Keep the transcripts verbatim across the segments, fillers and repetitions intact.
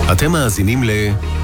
אתם מאזינים ל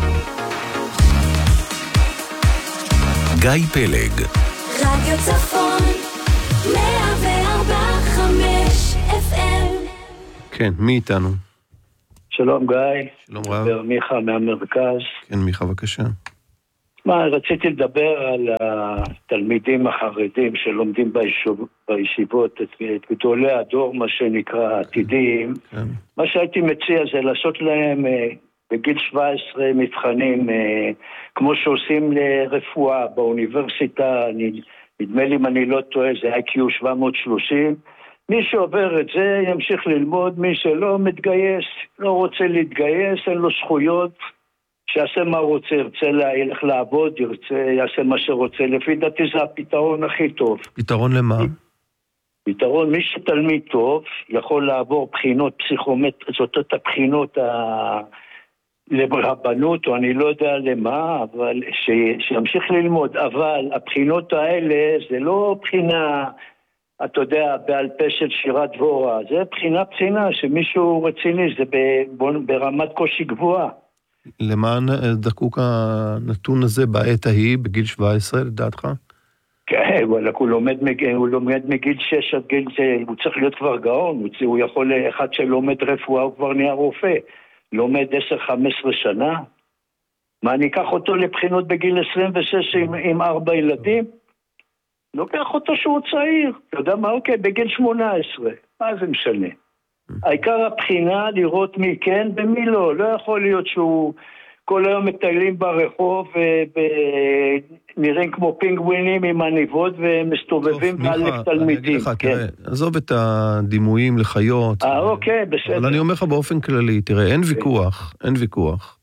גיא פלג, רדיו צפון מאה וארבע חמש אף אם. כן, מי איתנו? שלום גיא. שלום רב. דבר מיכה מהמרכז. כן, מיכה, בבקשה. מה, רציתי לדבר על התלמידים החרדים שלומדים בישוב, בישיבות, את, את גדולי הדור, מה שנקרא עתידים. כן. מה שהייתי מציע זה לעשות להם בגיל שבע עשרה מבחנים, כמו שעושים לרפואה באוניברסיטה, נדמה לי אם אני לא טועה, זה איי קיו שבע מאות ושלושים. מי שעובר את זה ימשיך ללמוד, מי שלא מתגייס, לא רוצה להתגייס, אין לו זכויות, שיעשה מה רוצה, ירצה ללך לעבוד, ירצה, יעשה מה שרוצה. לפי דעתי זה הפתרון הכי טוב. פתרון למה? פתרון, מי שתלמיד טוב יכול לעבור בחינות פסיכומטריות, זאת אומרת הבחינות ה... לרבנות, או אני לא יודע למה, אבל ש... שימשיך ללמוד. אבל הבחינות האלה זה לא בחינה, אתה יודע, בעל פה של שירת דבורה, זה בחינה בחינה שמישהו רציני, זה ברמת קושי גבוהה. למען דקוק הנתון הזה בעת ההיא, בגיל שבע עשרה, לדעתך? כן, הוא לומד, הוא לומד מגיל שש עד גיל זה, הוא צריך להיות כבר גאון, הוא יכול, אחד שלומד רפואה הוא כבר נהיה רופא, לומד עשר חמש עשרה שנה. מה, אני אקח אותו לבחינות בגיל עשרים ושש עם, עם ארבע ילדים? לוקח אותו שהוא צעיר, אתה יודע מה, אוקיי, בגיל שמונה עשרה, מה זה משנה? העיקר הבחינה לראות מי כן ומי לא, לא יכול להיות שהוא כל היום מטיילים ברחוב ונראים כמו פינגווינים עם עניבות ומסתובבים באלף תלמידים. עזוב את הדימויים לחיות. אה, אוקיי, בסדר. אבל אני אומר לך באופן כללי, תראה, אין ויכוח, אין ויכוח,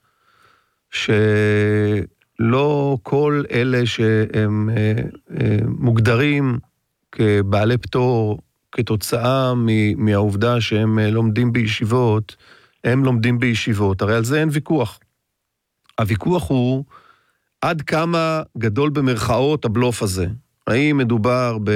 שלא כל אלה שהם מוגדרים כבעלי פטור, כתוצאה מהעובדה שהם לומדים בישיבות, הם לומדים בישיבות. הרי על זה אין ויכוח. הוויכוח הוא עד כמה גדול במרכאות הבלוף הזה. האם מדובר ב,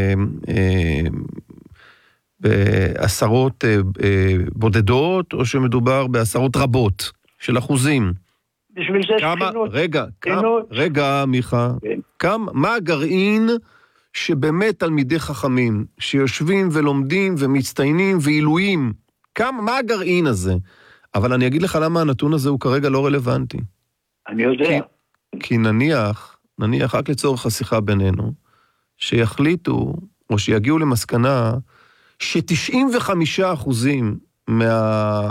בעשרות בודדות, או שמדובר בעשרות רבות של אחוזים? בשביל זה כמה, שכינות. רגע, כמה, רגע, מיכה, כן. כמה, מה הגרעין שבאמת תלמידי חכמים, שיושבים ולומדים ומצטיינים ועילויים, כמה, מה הגרעין הזה? אבל אני אגיד לך למה הנתון הזה הוא כרגע לא רלוונטי. אני יודע. כי, כי נניח, נניח רק לצורך השיחה בינינו, שיחליטו, או שיגיעו למסקנה, ש-תשעים וחמישה אחוזים מה,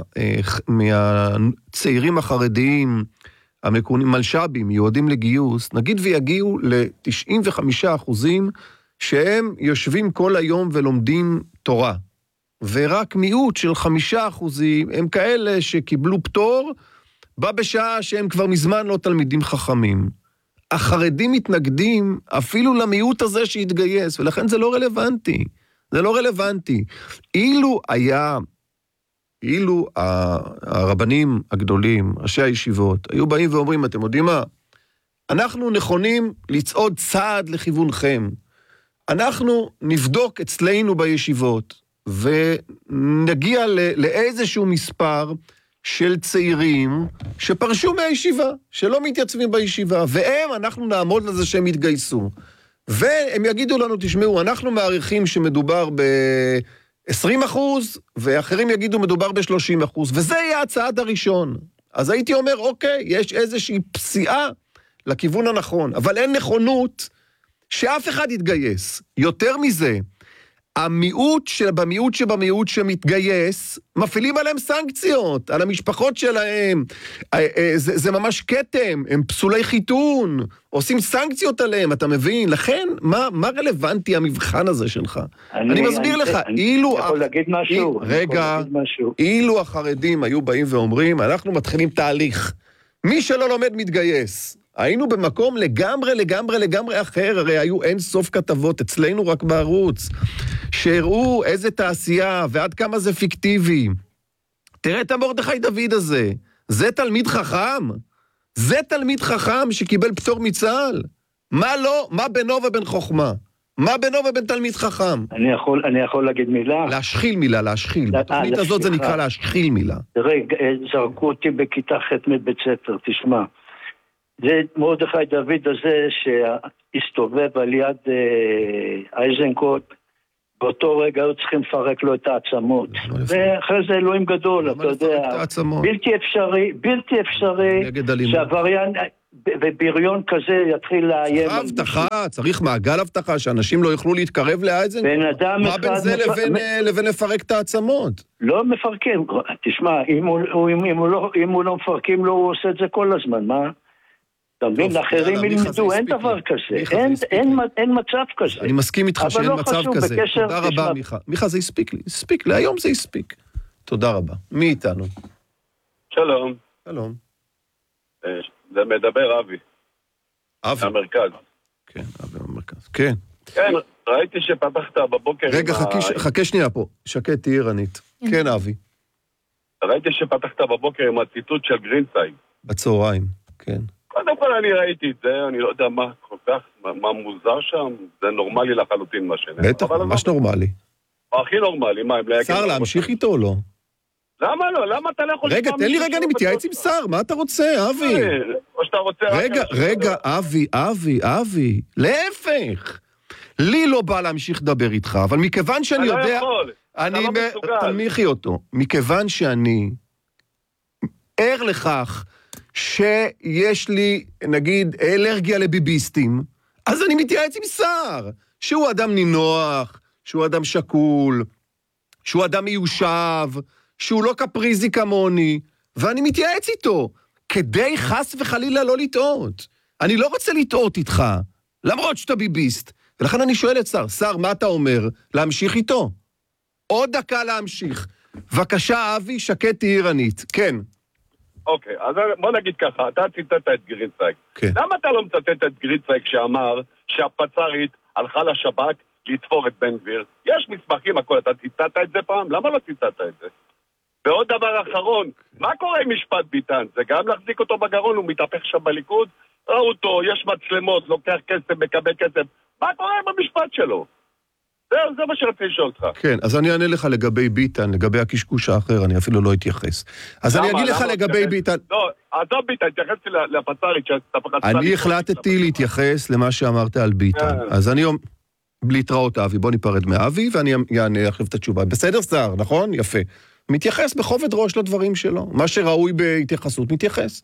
מהצעירים החרדיים, המקונים מלשבים, יועדים לגיוס, נגיד ויגיעו ל-תשעים וחמישה אחוזים שהם יושבים כל היום ולומדים תורה. ורק מיעוט של חמישה אחוזים הם כאלה שקיבלו פטור, בא בשעה שהם כבר מזמן לא תלמידים חכמים. החרדים מתנגדים אפילו למיעוט הזה שהתגייס, ולכן זה לא רלוונטי. זה לא רלוונטי. אילו היה... אילו הרבנים הגדולים, ראשי הישיבות, היו באים ואומרים, אתם יודעים מה? אנחנו נכונים לצעוד צעד לכיוונכם. אנחנו נבדוק אצלנו בישיבות, ונגיע לאיזשהו מספר של צעירים שפרשו מהישיבה, שלא מתייצבים בישיבה, והם, אנחנו נעמוד לזה שהם יתגייסו. והם יגידו לנו, תשמעו, אנחנו מעריכים שמדובר ב... עשרים אחוז, ואחרים יגידו מדובר ב-שלושים אחוז, וזה יהיה הצעד הראשון. אז הייתי אומר, אוקיי, יש איזושהי פסיעה לכיוון הנכון, אבל אין נכונות שאף אחד יתגייס. יותר מזה, המיעוט שבמיעוט שבמיעוט שמתגייס, מפעילים עליהם סנקציות, על המשפחות שלהם, זה, זה ממש קטם, הם פסולי חיתון, עושים סנקציות עליהם, אתה מבין? לכן, מה, מה רלוונטי המבחן הזה שלך? אני, אני מסביר אני, לך, אני, אילו... אני יכול להגיד משהו? אי, רגע, משהו. אילו החרדים היו באים ואומרים, אנחנו מתחילים תהליך, מי שלא לומד מתגייס, היינו במקום לגמרי, לגמרי, לגמרי אחר, הרי היו אין סוף כתבות אצלנו רק בערוץ, שהראו איזה תעשייה ועד כמה זה פיקטיבי. תראה את המרדכי דוד הזה, זה תלמיד חכם, זה תלמיד חכם שקיבל פטור מצה"ל. מה לא, מה בינו ובין חוכמה? מה בינו ובין תלמיד חכם? אני יכול, אני יכול להגיד מילה? להשחיל מילה, להשחיל. בתוכנית הזאת זה נקרא להשחיל מילה. תראה, זרקו אותי בכיתה ח' מבית ספר, תשמע. זה מרדכי דוד הזה שהסתובב על יד אייזנקוט, באותו רגע היו צריכים לפרק לו את העצמות. ואחרי זה אלוהים גדול, אתה יודע, בלתי אפשרי, בלתי אפשרי, שהווריאן ובריון כזה יתחיל לאיים. צריך הבטחה, צריך מעגל הבטחה, שאנשים לא יוכלו להתקרב לאייזנקוט. מה בין זה לבין לפרק את העצמות? לא מפרקים, תשמע, אם הוא לא מפרקים לו, הוא עושה את זה כל הזמן, מה? תבין, לאחרים ילמדו, אין דבר כזה, אין מצב כזה. אני מסכים איתך שאין מצב כזה. תודה רבה, מיכה. מיכה, זה הספיק לי, הספיק, להיום זה הספיק. תודה רבה. מי איתנו? שלום. שלום. זה מדבר אבי. אבי? המרכז. כן, אבי המרכז. כן. כן, ראיתי שפתחת בבוקר... רגע, חכה שנייה פה. שקט, תהי ערנית. כן, אבי. ראיתי שפתחת בבוקר עם הציטוט של גרינסייד. בצהריים, כן. קודם כל אני ראיתי את זה, אני לא יודע מה כל כך, מה מוזר שם, זה נורמלי לחלוטין מה שנראה. בטח, ממש נורמלי. הכי נורמלי, מה, הם להגיד... שר, להמשיך איתו או לא? למה לא? למה אתה לא יכול... רגע, תן לי רגע, אני מתייעץ עם שר, מה אתה רוצה, אבי? או שאתה רוצה... רגע, רגע, אבי, אבי, אבי, להפך. לי לא בא להמשיך לדבר איתך, אבל מכיוון שאני יודע... אני לא יכול, אתה לא מסוגל. תנמיכי אותו. מכיוון שאני ער לכך שיש לי, נגיד, אלרגיה לביביסטים, אז אני מתייעץ עם שר, שהוא אדם נינוח, שהוא אדם שקול, שהוא אדם מיושב, שהוא לא קפריזי כמוני, ואני מתייעץ איתו, כדי חס וחלילה לא לטעות. אני לא רוצה לטעות איתך, למרות שאתה ביביסט. ולכן אני שואל את שר, שר, מה אתה אומר? להמשיך איתו? עוד דקה להמשיך. בבקשה, אבי, שקט תהי ערנית. כן. אוקיי, אז בוא נגיד ככה, אתה ציטטת את גרינסייג. כן. למה אתה לא מצטט את גרינסייג שאמר שהפצ"רית הלכה לשב"כ לתפור את בן גביר? יש מסמכים, הכל, אתה ציטטת את זה פעם? למה לא ציטטת את זה? ועוד דבר אחרון, מה קורה עם משפט ביטן? זה גם להחזיק אותו בגרון, הוא מתהפך שם בליכוד? ראו אותו, יש מצלמות, לוקח כסף, מקבל כסף. מה קורה עם המשפט שלו? זה, זה מה שרציתי לשאול אותך. כן, אז אני אענה לך לגבי ביטן, לגבי הקשקוש האחר, אני אפילו לא אתייחס. אז אני אגיד לך לגבי ביטן... לא, עזוב ביטן, התייחסתי לפצ"רית שאתה פחדת... אני החלטתי להתייחס למה שאמרת על ביטן. אז אני... להתראות אבי, בוא ניפרד מאבי, ואני אענה עכשיו את התשובה. בסדר, שר, נכון? יפה. מתייחס בכובד ראש לדברים שלו. מה שראוי בהתייחסות, מתייחס.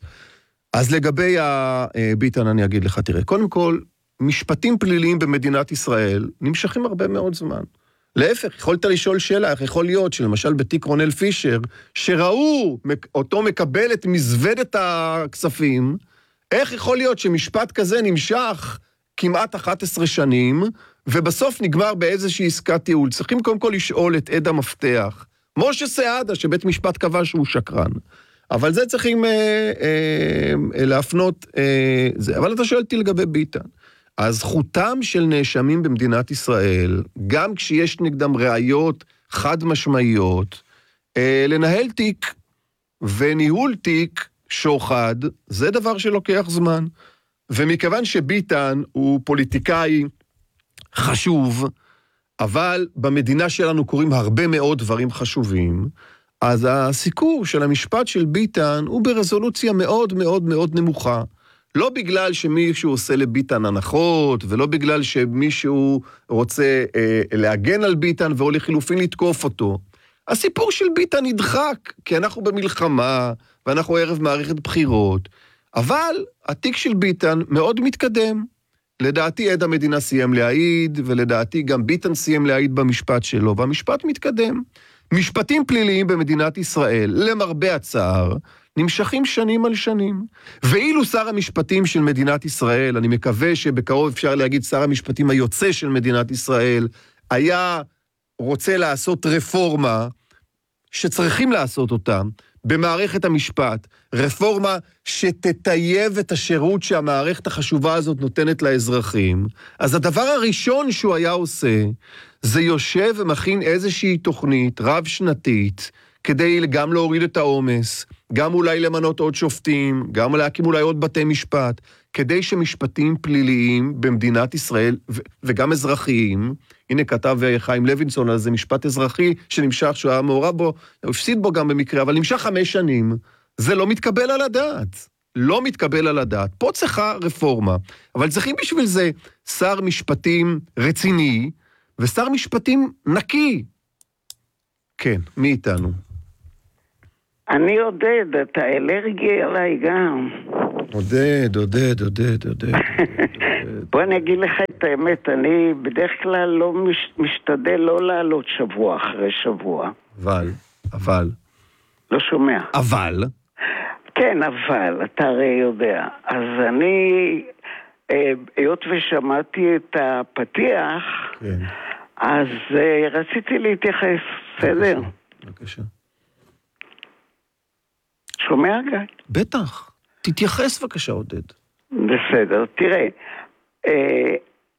אז לגבי הביטן אני אגיד לך, תראה, קודם כל, משפטים פליליים במדינת ישראל נמשכים הרבה מאוד זמן. להפך, יכולת לשאול שאלה, איך יכול להיות שלמשל בתיק רונל פישר, שראו אותו מקבל את מזוודת הכספים, איך יכול להיות שמשפט כזה נמשך כמעט אחת עשרה שנים, ובסוף נגמר באיזושהי עסקת טיעול? צריכים קודם כל לשאול את עד המפתח, משה סעדה, שבית משפט קבע שהוא שקרן. אבל זה צריכים אה, אה, להפנות אה, זה. אבל אתה שואלתי לגבי ביטן. אז זכותם של נאשמים במדינת ישראל, גם כשיש נגדם ראיות חד משמעיות, אה, לנהל תיק וניהול תיק שוחד, זה דבר שלוקח זמן. ומכיוון שביטן הוא פוליטיקאי חשוב, אבל במדינה שלנו קוראים הרבה מאוד דברים חשובים, אז הסיקור של המשפט של ביטן הוא ברזולוציה מאוד מאוד מאוד נמוכה. לא בגלל שמישהו עושה לביטן הנחות, ולא בגלל שמישהו רוצה אה, להגן על ביטן, ואו לחילופין לתקוף אותו. הסיפור של ביטן נדחק, כי אנחנו במלחמה, ואנחנו ערב מערכת בחירות, אבל התיק של ביטן מאוד מתקדם. לדעתי עד המדינה סיים להעיד, ולדעתי גם ביטן סיים להעיד במשפט שלו, והמשפט מתקדם. משפטים פליליים במדינת ישראל, למרבה הצער, נמשכים שנים על שנים. ואילו שר המשפטים של מדינת ישראל, אני מקווה שבקרוב אפשר להגיד שר המשפטים היוצא של מדינת ישראל, היה רוצה לעשות רפורמה, שצריכים לעשות אותה, במערכת המשפט, רפורמה שתטייב את השירות שהמערכת החשובה הזאת נותנת לאזרחים, אז הדבר הראשון שהוא היה עושה, זה יושב ומכין איזושהי תוכנית רב-שנתית, כדי גם להוריד את העומס, גם אולי למנות עוד שופטים, גם להקים אולי עוד בתי משפט, כדי שמשפטים פליליים במדינת ישראל, ו- וגם אזרחיים, הנה כתב חיים לוינסון על זה משפט אזרחי, שנמשך שהוא היה מעורב בו, הוא הפסיד בו גם במקרה, אבל נמשך חמש שנים, זה לא מתקבל על הדעת. לא מתקבל על הדעת. פה צריכה רפורמה, אבל צריכים בשביל זה שר משפטים רציני, ושר משפטים נקי. כן, מי איתנו? אני עודד, אתה אלרגי עליי גם. עודד, עודד, עודד, עודד. בוא אני אגיד לך את האמת, אני בדרך כלל לא מש, משתדל לא לעלות שבוע אחרי שבוע. אבל, אבל. לא שומע. אבל. כן, אבל, אתה הרי יודע. אז אני, היות ושמעתי את הפתיח, כן. אז רציתי להתייחס, בסדר? בבקשה. שומע גיא? בטח. תתייחס בבקשה, עודד. בסדר, תראה, אה,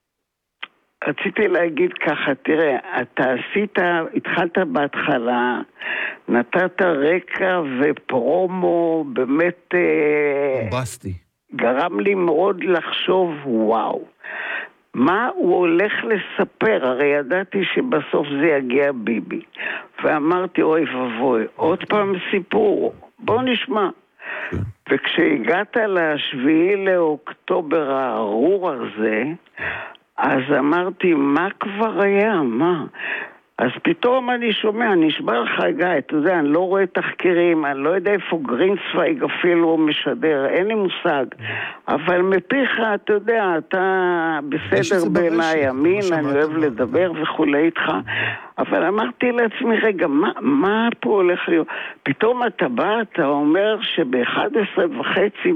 רציתי להגיד ככה, תראה, אתה עשית, התחלת בהתחלה, נתת רקע ופרומו, באמת... אה, בסטי. גרם לי מאוד לחשוב, וואו, מה הוא הולך לספר? הרי ידעתי שבסוף זה יגיע ביבי. ואמרתי, אוי ובוי, עוד פעם סיפור, בוא נשמע. וכשהגעת לשביעי לאוקטובר הארור הזה, אז אמרתי, מה כבר היה? מה? אז פתאום אני שומע, נשבע לך גיא, אתה יודע, אני לא רואה תחקירים, אני לא יודע איפה גרינצוויג אפילו משדר, אין לי מושג. אבל מפיך, אתה יודע, אתה בסדר בין הימין, אני אוהב לדבר וכולי איתך. אבל אמרתי לעצמי, רגע, מה, מה פה הולך להיות? פתאום אתה בא, אתה אומר שב-אחת עשרה וחצי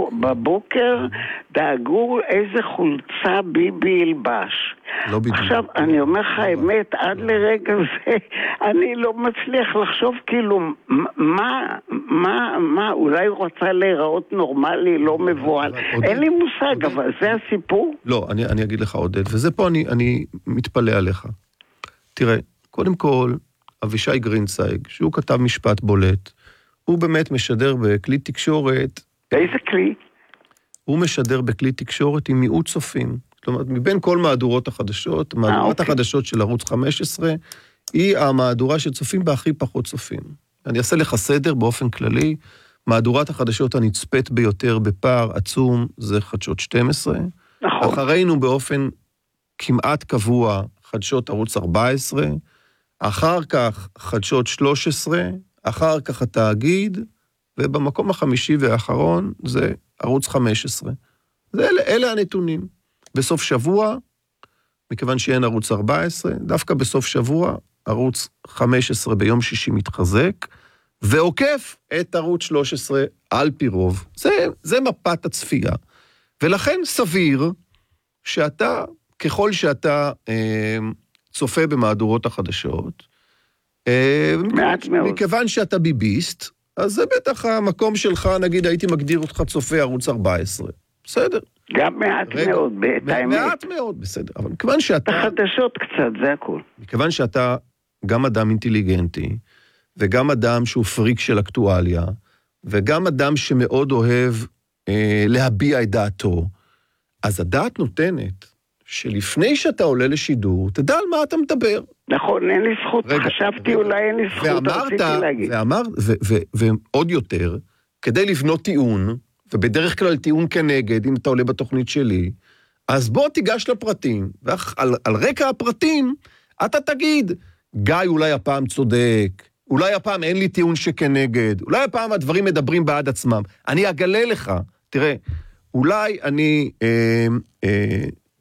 בבוקר דאגו איזה חולצה ביבי ילבש. לא בדיוק. עכשיו, אני אומר לך האמת, עד לרגע זה, אני לא מצליח לחשוב כאילו, מה, מה, מה, אולי הוא רצה להיראות נורמלי, לא מבועל. אין לי מושג, אבל זה הסיפור. לא, אני, אני אגיד לך עודד, וזה פה אני, אני מתפלא עליך. תראה, קודם כל, אבישי גרינצייג, שהוא כתב משפט בולט, הוא באמת משדר בכלי תקשורת... איזה כלי? הוא משדר בכלי תקשורת עם מיעוט צופים. זאת אומרת, מבין כל מהדורות החדשות, מהדורות החדשות של ערוץ חמש עשרה, היא המהדורה שצופים בהכי פחות צופים. אני אעשה לך סדר באופן כללי, מהדורת החדשות הנצפית ביותר בפער עצום, זה חדשות שתים עשרה. נכון. אחרינו באופן כמעט קבוע, חדשות ערוץ ארבע עשרה, אחר כך חדשות שלוש עשרה, אחר כך התאגיד, ובמקום החמישי והאחרון זה ערוץ חמש עשרה. זה אלה, אלה הנתונים. בסוף שבוע, מכיוון שאין ערוץ ארבע עשרה, דווקא בסוף שבוע, ערוץ חמש עשרה ביום שישי מתחזק, ועוקף את ערוץ שלוש עשרה על פי רוב. זה, זה מפת הצפייה. ולכן סביר שאתה, ככל שאתה אה, צופה במהדורות החדשות, אה, מעט מאוד. מכיוון שאתה ביביסט, אז זה בטח המקום שלך, נגיד, הייתי מגדיר אותך צופה ערוץ ארבע עשרה. בסדר. גם מעט רגע, מאוד, את האמת. מעט מאוד, בסדר. אבל מכיוון שאתה... החדשות קצת, זה הכל. מכיוון שאתה גם אדם אינטליגנטי, וגם אדם שהוא פריק של אקטואליה, וגם אדם שמאוד אוהב אה, להביע את דעתו, אז הדעת נותנת שלפני שאתה עולה לשידור, תדע על מה אתה מדבר. נכון, אין לי זכות, רגע, חשבתי רגע. אולי אין לי זכות, ואמרת, רציתי להגיד. ואמרת, ו- ו- ועוד יותר, כדי לבנות טיעון, ובדרך כלל טיעון כנגד, אם אתה עולה בתוכנית שלי, אז בוא תיגש לפרטים, ועל על רקע הפרטים, אתה תגיד, גיא אולי הפעם צודק, אולי הפעם אין לי טיעון שכנגד, אולי הפעם הדברים מדברים בעד עצמם. אני אגלה לך, תראה, אולי אני אה, אה,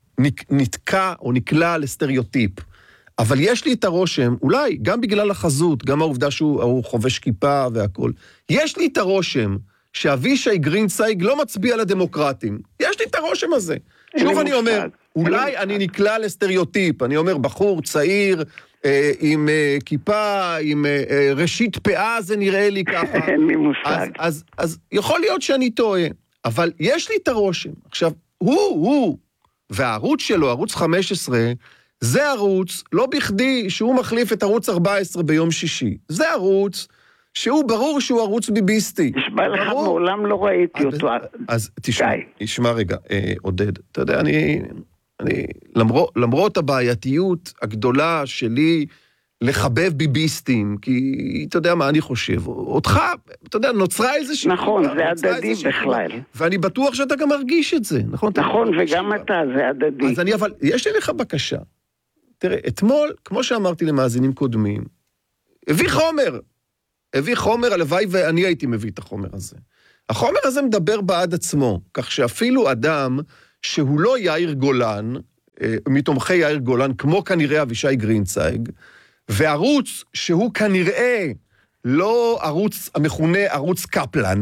נתקע או נקלע לסטריאוטיפ, אבל יש לי את הרושם, אולי גם בגלל החזות, גם העובדה שהוא חובש כיפה והכל, יש לי את הרושם שאבישי גרינצייג לא מצביע לדמוקרטים. יש לי את הרושם הזה. שוב אני אומר, אולי אני נקלע לסטריאוטיפ, אני אומר, בחור צעיר, אה, עם אה, כיפה, עם אה, אה, ראשית פאה, זה נראה לי ככה. אין לי מושג. אז, אז, אז יכול להיות שאני טועה, אבל יש לי את הרושם. עכשיו, הוא, הוא, והערוץ שלו, ערוץ חמש עשרה, זה ערוץ, לא בכדי שהוא מחליף את ערוץ ארבע עשרה ביום שישי. זה ערוץ שהוא ברור שהוא ערוץ ביביסטי. נשמע לך, מעולם לא ראיתי אותו. אז תשמע, תשמע רגע, עודד, אתה יודע, אני, אני, למרות, למרות הבעייתיות הגדולה שלי לחבב ביביסטים, כי אתה יודע מה אני חושב, אותך, אתה יודע, נוצרה איזושהי... נכון, זה הדדי בכלל. ואני בטוח שאתה גם מרגיש את זה, נכון? נכון, וגם אתה, זה הדדי. אז אני, אבל, יש לי לך בקשה. תראה, אתמול, כמו שאמרתי למאזינים קודמים, הביא חומר, הביא חומר, הלוואי ואני הייתי מביא את החומר הזה. החומר הזה מדבר בעד עצמו, כך שאפילו אדם שהוא לא יאיר גולן, מתומכי יאיר גולן, כמו כנראה אבישי גרינצייג, וערוץ שהוא כנראה לא ערוץ המכונה ערוץ קפלן,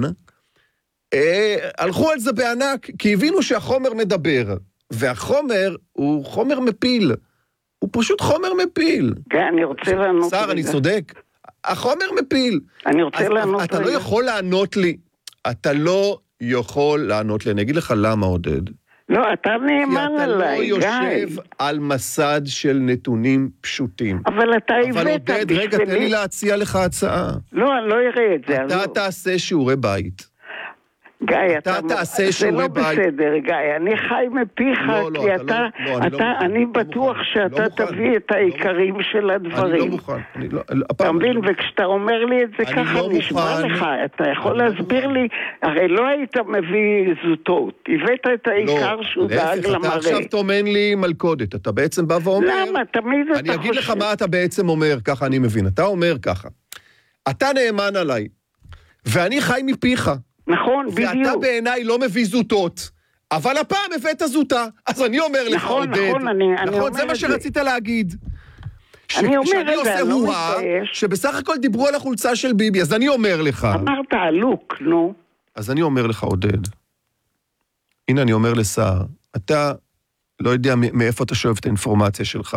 הלכו על זה בענק, כי הבינו שהחומר מדבר, והחומר הוא חומר מפיל, הוא פשוט חומר מפיל. כן, אני רוצה לענות. שר, אני צודק. החומר מפיל. אני רוצה לענות. אתה לא יכול לענות לי. אתה לא יכול לענות לי. אני אגיד לך למה, עודד. לא, אתה נאמן עליי, גיא. כי אתה לא יושב על מסד של נתונים פשוטים. אבל אתה הבאת בשבילי. אבל עודד, רגע, תן לי להציע לך הצעה. לא, אני לא אראה את זה. אתה תעשה שיעורי בית. גיא, אתה תעשה שיעורי בית. זה לא בסדר, גיא, אני חי מפיך, כי אתה, אני בטוח שאתה תביא את העיקרים של הדברים. אני לא מוכן. אתה מבין, וכשאתה אומר לי את זה ככה, נשמע לך, אתה יכול להסביר לי, הרי לא היית מביא זוטות, הבאת את העיקר שהוא דאג למראה. אתה עכשיו תאמן לי מלכודת, אתה בעצם בא ואומר... למה? תמיד אתה חושב... אני אגיד לך מה אתה בעצם אומר, ככה אני מבין. אתה אומר ככה, אתה נאמן עליי, ואני חי מפיך. נכון, בדיוק. ואתה בעיניי לא מביא זוטות, אבל הפעם הבאת זוטה, אז אני אומר לך, נכון, עודד. נכון, אני, אני אומר נכון, זה מה שרצית להגיד. אני אומר, שאני עושה הואה, שבסך הכל דיברו על החולצה של ביבי, אז אני אומר לך... אמרת עלוק, נו. אז אני אומר לך, עודד, הנה אני אומר לשר, אתה לא יודע מאיפה אתה שואב את האינפורמציה שלך,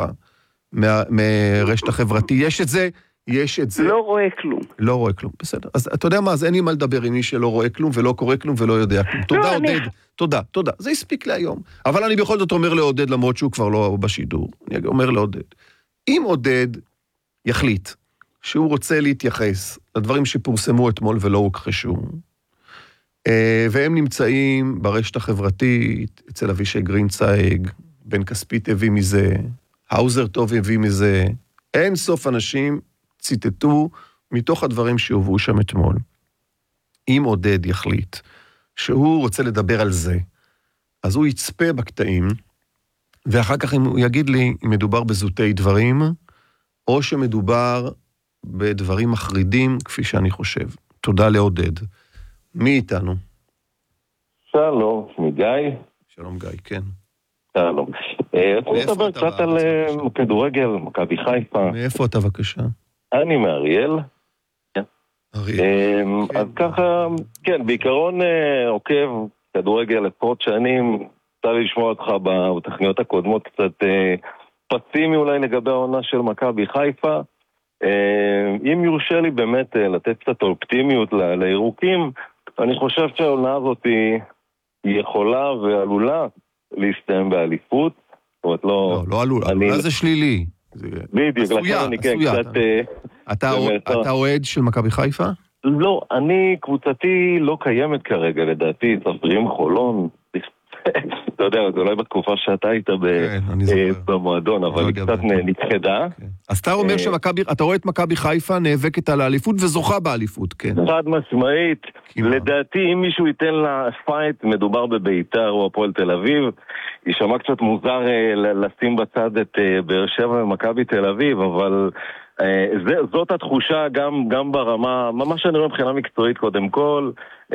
מרשת החברתי, יש את זה... יש את זה. לא רואה כלום. לא רואה כלום, בסדר. אז אתה יודע מה, אז אין לי מה לדבר עם מי שלא רואה כלום, ולא קורא כלום, ולא יודע כלום. תודה, עודד. תודה, תודה. זה הספיק להיום. אבל אני בכל זאת אומר לעודד, למרות שהוא כבר לא בשידור. אני אומר לעודד. אם עודד יחליט שהוא רוצה להתייחס לדברים שפורסמו אתמול ולא הוכחשו, והם נמצאים ברשת החברתית, אצל אבישי גרינצייג, בן כספית הביא מזה, האוזר טוב הביא מזה, אין סוף אנשים ציטטו מתוך הדברים שהובאו שם אתמול. אם עודד יחליט שהוא רוצה לדבר על זה, אז הוא יצפה בקטעים, ואחר כך הוא יגיד לי אם מדובר בזוטי דברים, או שמדובר בדברים מחרידים, כפי שאני חושב. תודה לעודד. מי איתנו? שלום, מגיא. שלום גיא, כן. שלום. אני מדבר קצת על כדורגל, מכבי חיפה. מאיפה אתה בבקשה? אני מאריאל. אריאל. אז ככה, כן, בעיקרון עוקב כדורגל לפחות שנים, רוצה לשמוע אותך בתכניות הקודמות קצת פסימי אולי לגבי העונה של מכבי חיפה. אם יורשה לי באמת לתת קצת אופטימיות לירוקים, אני חושב שהעונה הזאת היא יכולה ועלולה להסתיים באליפות. לא, לא עלולה, עלולה זה שלילי. בדיוק, לכן אני כן קצת... אתה אוהד של מכבי חיפה? לא, אני קבוצתי לא קיימת כרגע, לדעתי, צפרים חולון, אתה יודע, זה אולי בתקופה שאתה היית במועדון, אבל היא קצת נתחדה. אז אתה אומר שאתה רואה את מכבי חיפה נאבקת על האליפות וזוכה באליפות, כן. חד משמעית, לדעתי אם מישהו ייתן לה פייט, מדובר בביתר או הפועל תל אביב, יישמע קצת מוזר לשים בצד את באר שבע ומכבי תל אביב, אבל זאת התחושה גם ברמה, מה שאני רואה מבחינה מקצועית קודם כל,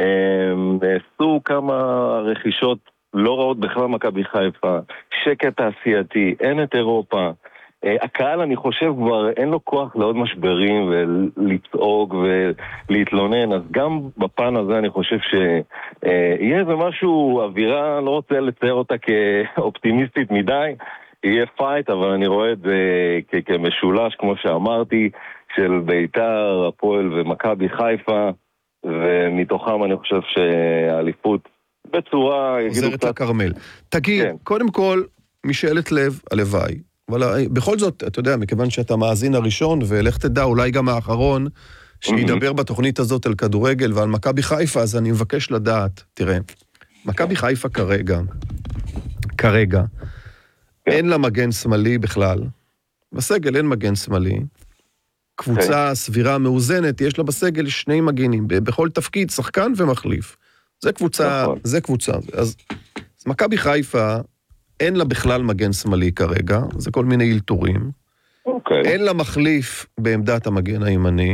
עשו כמה רכישות לא רעות בכלל מכבי חיפה, שקט תעשייתי, אין את אירופה. הקהל אני חושב כבר אין לו כוח לעוד משברים ולצעוק ולהתלונן, אז גם בפן הזה אני חושב שיהיה איזה משהו, אווירה, לא רוצה לצייר אותה כאופטימיסטית מדי, יהיה פייט, אבל אני רואה את זה כמשולש, כמו שאמרתי, של ביתר, הפועל ומכבי חיפה, ומתוכם אני חושב שהאליפות בצורה... עוזרת לקרמל. תגיד, כן. קודם כל, משאלת לב, הלוואי. אבל בכל זאת, אתה יודע, מכיוון שאתה מאזין הראשון, ולך תדע, אולי גם האחרון, שידבר בתוכנית הזאת על כדורגל ועל מכבי חיפה, אז אני מבקש לדעת, תראה, מכבי חיפה כרגע, כרגע, אין לה מגן שמאלי בכלל, בסגל אין מגן שמאלי, קבוצה סבירה מאוזנת, יש לה בסגל שני מגנים, בכל תפקיד, שחקן ומחליף. זה קבוצה, זה קבוצה. אז, אז מכבי חיפה, אין לה בכלל מגן שמאלי כרגע, זה כל מיני אלתורים. אוקיי. אין לה מחליף בעמדת המגן הימני.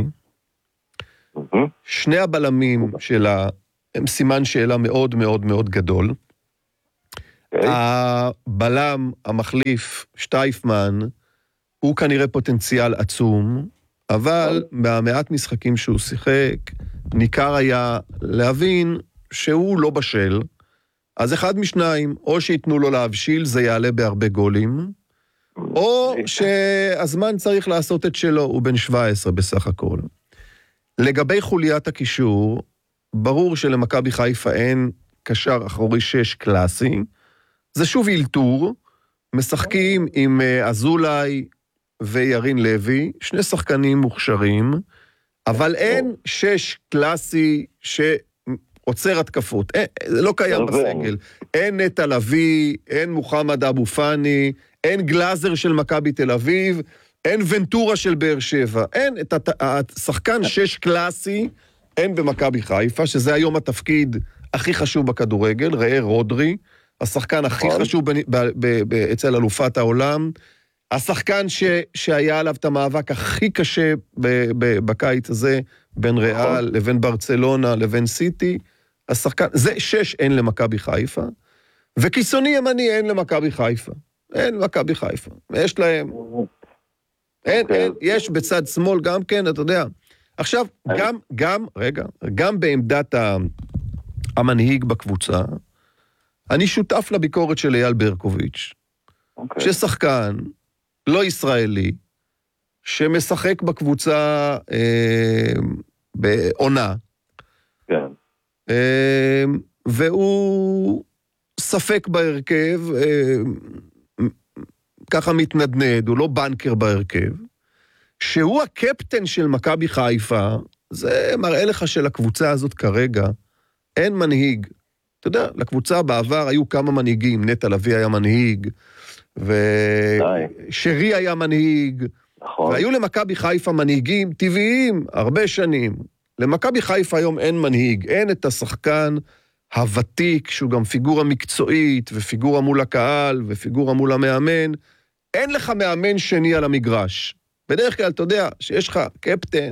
שני הבלמים שלה, הם סימן שאלה מאוד מאוד מאוד גדול. הבלם, המחליף, שטייפמן, הוא כנראה פוטנציאל עצום, אבל במעט משחקים שהוא שיחק, ניכר היה להבין שהוא לא בשל, אז אחד משניים, או שיתנו לו להבשיל, זה יעלה בהרבה גולים, או שהזמן צריך לעשות את שלו, הוא בן שבע עשרה בסך הכל. לגבי חוליית הקישור, ברור שלמכבי חיפה אין קשר אחורי שש קלאסי, זה שוב אילתור, משחקים עם אזולאי וירין לוי, שני שחקנים מוכשרים, אבל אין שש קלאסי שעוצר התקפות, אין, זה לא קיים בסגל. אין נטע לביא, אין מוחמד אבו פאני, אין גלאזר של מכבי תל אביב, אין ונטורה של באר שבע, אין את השחקן שש קלאסי, אין במכבי חיפה, שזה היום התפקיד הכי חשוב בכדורגל, ראה רודרי, השחקן הכי חשוב אצל אלופת העולם, השחקן ש, שהיה עליו את המאבק הכי קשה ב, ב, בקיץ הזה, בין ריאל לבין ברצלונה לבין סיטי, השחקן, זה שש אין למכבי חיפה, וקיסוני ימני אין למכבי חיפה, אין למכבי חיפה, יש להם, אין, אין, יש בצד שמאל גם כן, אתה יודע, עכשיו, גם, גם, רגע, גם בעמדת המנהיג בקבוצה, אני שותף לביקורת של אייל ברקוביץ', okay. ששחקן לא ישראלי, שמשחק בקבוצה אה, בעונה, כן. אה, והוא ספק בהרכב, אה, ככה מתנדנד, הוא לא בנקר בהרכב, שהוא הקפטן של מכבי חיפה, זה מראה לך שלקבוצה הזאת כרגע אין מנהיג. אתה יודע, לקבוצה בעבר היו כמה מנהיגים, נטע לביא היה מנהיג, ושרי היה מנהיג, נכון. והיו למכבי חיפה מנהיגים טבעיים הרבה שנים. למכבי חיפה היום אין מנהיג, אין את השחקן הוותיק, שהוא גם פיגורה מקצועית, ופיגורה מול הקהל, ופיגורה מול המאמן. אין לך מאמן שני על המגרש. בדרך כלל, אתה יודע, שיש לך קפטן,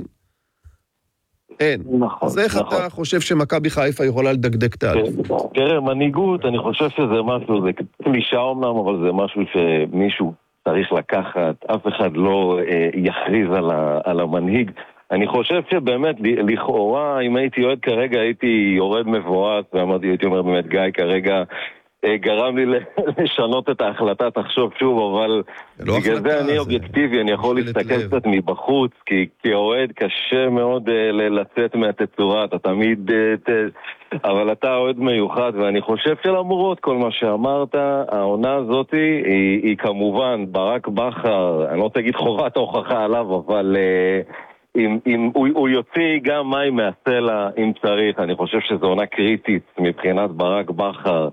אין. נכון, אז איך נכון. אתה חושב שמכבי חיפה יכולה לדקדק את האלף? תראה, מנהיגות, אני חושב שזה משהו, זה קלישה אומנם, אבל זה משהו שמישהו צריך לקחת, אף אחד לא אה, יכריז על, ה, על המנהיג. אני חושב שבאמת, לכאורה, אם הייתי יורד כרגע, הייתי יורד מבועת, ואמרתי, הייתי אומר באמת, גיא כרגע, גרם לי לשנות את ההחלטה, תחשוב שוב, אבל בגלל זה אני אובייקטיבי, אני יכול להסתכל קצת מבחוץ, כי כאוהד קשה מאוד לצאת מהתצורה, אתה תמיד, אבל אתה אוהד מיוחד, ואני חושב שלמרות כל מה שאמרת, העונה הזאת היא, היא כמובן, ברק בכר, אני לא תגיד חובת ההוכחה עליו, אבל אם, אם, הוא, הוא יוציא גם מים מהסלע אם צריך, אני חושב שזו עונה קריטית מבחינת ברק בכר,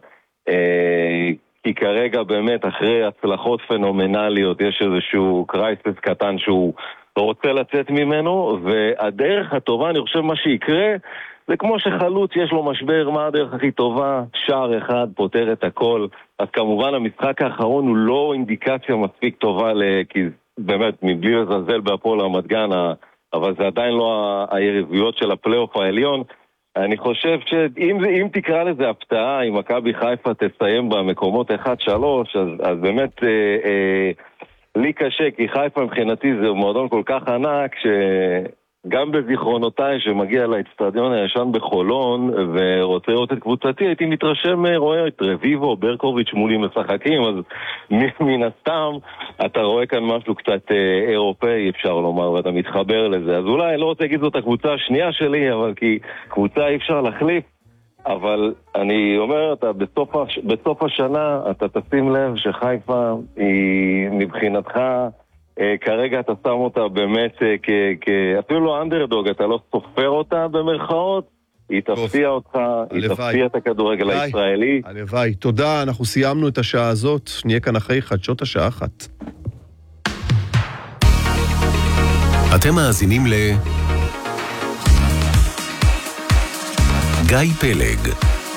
כי כרגע באמת אחרי הצלחות פנומנליות יש איזשהו קרייסס קטן שהוא רוצה לצאת ממנו, והדרך הטובה, אני חושב מה שיקרה זה כמו שחלוץ יש לו משבר, מה הדרך הכי טובה? שער אחד פותר את הכל. אז כמובן המשחק האחרון הוא לא אינדיקציה מספיק טובה, כי באמת מבלי לזלזל בהפועל רמת גן, אבל זה עדיין לא היריבויות של הפלייאוף העליון. אני חושב שאם אם תקרא לזה הפתעה, אם מכבי חיפה תסיים במקומות אחת שלוש, אז, אז באמת אה, אה, לי קשה, כי חיפה מבחינתי זה מועדון כל כך ענק, שגם בזיכרונותיי שמגיע לאצטדיון הישן בחולון ורוצה לראות את קבוצתי, הייתי מתרשם, רואה את רביבו, ברקוביץ' מולי משחקים, אז מן הסתם אתה רואה כאן משהו קצת אה, אירופאי, אפשר לומר, ואתה מתחבר לזה. אז אולי, לא רוצה להגיד זאת הקבוצה השנייה שלי, אבל כי קבוצה אי אפשר להחליף, אבל אני אומר, אתה בסוף, בסוף השנה אתה תשים לב שחיפה היא מבחינתך כרגע אתה שם אותה באמת, אפילו לא אנדרדוג, אתה לא סופר אותה במרכאות, היא תפתיע אותך, היא תפתיע את הכדורגל הישראלי. הלוואי, תודה, אנחנו סיימנו את השעה הזאת, נהיה כאן אחרי חדשות השעה אחת. אתם מאזינים ל... גיא פלג